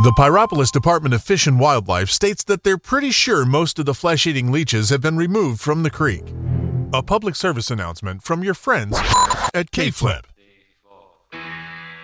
The Pyropolis Department of Fish and Wildlife states that they're pretty sure most of the flesh-eating leeches have been removed from the creek. A public service announcement from your friends at K-Flip.